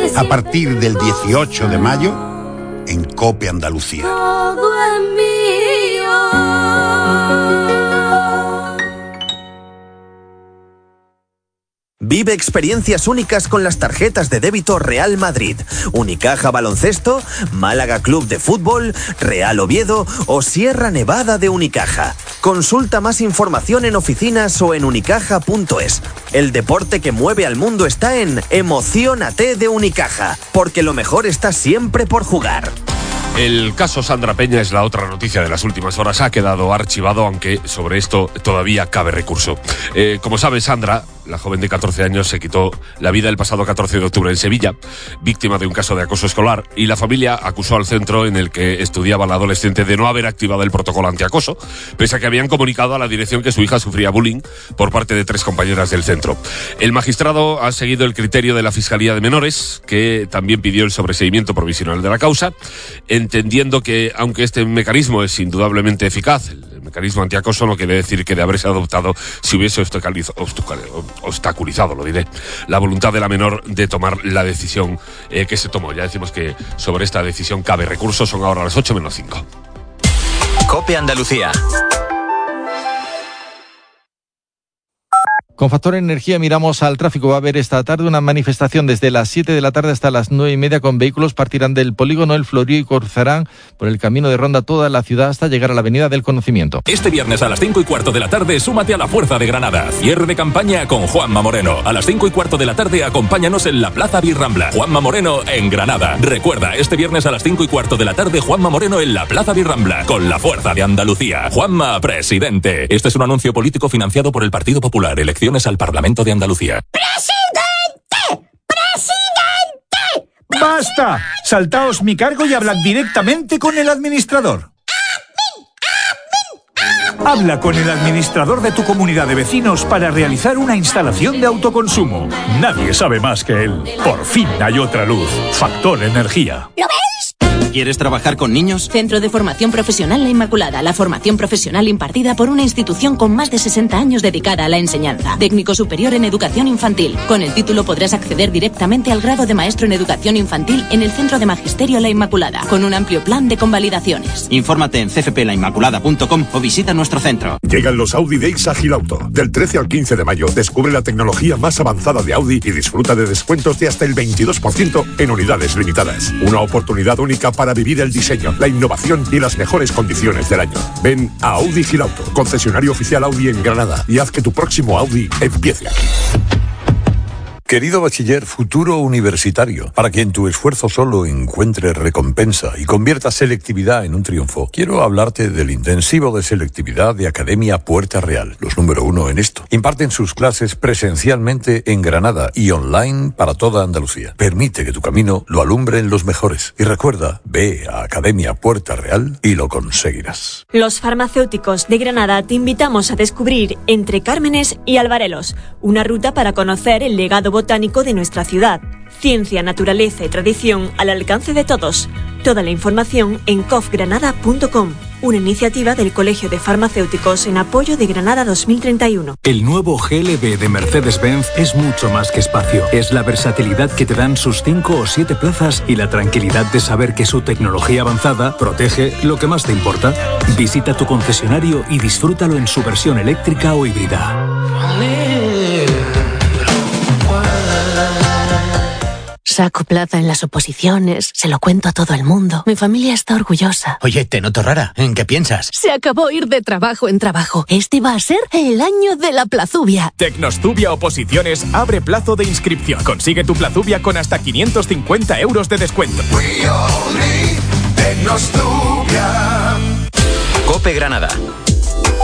A partir del 18 de mayo, en COPE Andalucía. Todo es mío. Vive experiencias únicas con las tarjetas de débito Real Madrid, Unicaja Baloncesto, Málaga Club de Fútbol, Real Oviedo o Sierra Nevada de Unicaja. Consulta más información en oficinas o en unicaja.es. El deporte que mueve al mundo está en Emociónate de Unicaja, porque lo mejor está siempre por jugar. El caso Sandra Peña es la otra noticia de las últimas horas. Ha quedado archivado, aunque sobre esto todavía cabe recurso. Como sabe, Sandra, la joven de 14 años, se quitó la vida el pasado 14 de octubre en Sevilla, víctima de un caso de acoso escolar, y la familia acusó al centro en el que estudiaba la adolescente de no haber activado el protocolo antiacoso, pese a que habían comunicado a la dirección que su hija sufría bullying por parte de 3 compañeras del centro. El magistrado ha seguido el criterio de la Fiscalía de Menores, que también pidió el sobreseimiento provisional de la causa, entendiendo que, aunque este mecanismo es indudablemente eficaz, el mecanismo antiacoso no quiere decir que de haberse adoptado se hubiese obstaculizado, la voluntad de la menor de tomar la decisión que se tomó. Ya decimos que sobre esta decisión cabe recurso. Son ahora las 8 menos 5. COPE Andalucía. Con Factor Energía miramos al tráfico. Va a haber esta tarde una manifestación desde las 7 de la tarde hasta las 9:30 con vehículos. Partirán del polígono El Florío y cruzarán por el camino de ronda toda la ciudad hasta llegar a la Avenida del Conocimiento. Este viernes a las 5:15 de la tarde, súmate a la Fuerza de Granada. Cierre de campaña con Juanma Moreno. A las 5:15 de la tarde, acompáñanos en la Plaza Birrambla. Juanma Moreno en Granada. Recuerda, este viernes a las 5:15 de la tarde, Juanma Moreno en la Plaza Birrambla, con la Fuerza de Andalucía. Juanma, presidente. Este es un anuncio político financiado por el Partido Popular. Elecciones al Parlamento de Andalucía. ¡Presidente! ¡Presidente! ¡Basta! Saltaos mi cargo y hablad directamente con el administrador. Habla con el administrador de tu comunidad de vecinos para realizar una instalación de autoconsumo. Nadie sabe más que él. Por fin hay otra luz. Factor Energía. ¿Lo ves? ¿Quieres trabajar con niños? Centro de Formación Profesional La Inmaculada. La formación profesional impartida por una institución con más de 60 años dedicada a la enseñanza. Técnico superior en educación infantil. Con el título podrás acceder directamente al grado de maestro en educación infantil en el Centro de Magisterio La Inmaculada, con un amplio plan de convalidaciones. Infórmate en cfplainmaculada.com o visita nuestro centro. Llegan los Audi Days a Gilauto. Del 13 al 15 de mayo, descubre la tecnología más avanzada de Audi y disfruta de descuentos de hasta el 22% en unidades limitadas. Una oportunidad única para vivir el diseño, la innovación y las mejores condiciones del año. Ven a Audi Gilauto, concesionario oficial Audi en Granada, y haz que tu próximo Audi empiece aquí. Querido bachiller, futuro universitario, para que en tu esfuerzo solo encuentres recompensa y conviertas selectividad en un triunfo, quiero hablarte del intensivo de selectividad de Academia Puerta Real, los número 1 en esto. Imparten sus clases presencialmente en Granada y online para toda Andalucía. Permite que tu camino lo alumbren los mejores. Y recuerda, ve a Academia Puerta Real y lo conseguirás. Los farmacéuticos de Granada te invitamos a descubrir Entre Cármenes y Albarelos, una ruta para conocer el legado botánico de nuestra ciudad. Ciencia, naturaleza y tradición al alcance de todos. Toda la información en cofgranada.com, una iniciativa del Colegio de Farmacéuticos en apoyo de Granada 2031. El nuevo GLB de Mercedes-Benz es mucho más que espacio. Es la versatilidad que te dan sus 5 o 7 plazas y la tranquilidad de saber que su tecnología avanzada protege lo que más te importa. Visita tu concesionario y disfrútalo en su versión eléctrica o híbrida. Saco plaza en las oposiciones, se lo cuento a todo el mundo. Mi familia está orgullosa. Oye, te noto rara. ¿En qué piensas? Se acabó ir de trabajo en trabajo. Este va a ser el año de la plazubia. Tecnostubia Oposiciones abre plazo de inscripción. Consigue tu plazubia con hasta 550 euros de descuento. COPE Granada.